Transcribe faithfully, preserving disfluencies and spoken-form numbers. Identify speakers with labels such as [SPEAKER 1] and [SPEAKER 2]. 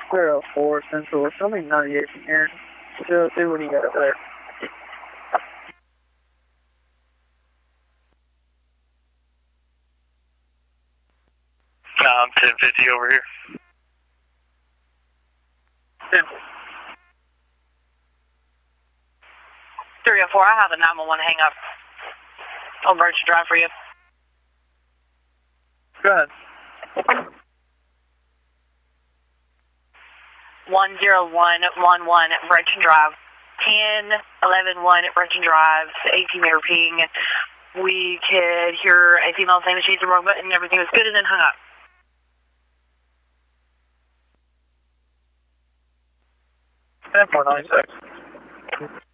[SPEAKER 1] zero four Central, something ninety-eight from here. So see what you got up there.
[SPEAKER 2] Um, ten fifty over here.
[SPEAKER 1] ten.
[SPEAKER 3] three oh four, I have a nine one one hang up on Birch Drive for you.
[SPEAKER 1] Go ahead.
[SPEAKER 3] one zero one one one Birch Drive. ten eleven one Birch Drive, eighteen meter ping. We could hear a female saying that she's the wrong button, everything was good, and then hung up.
[SPEAKER 1] ten four nine six.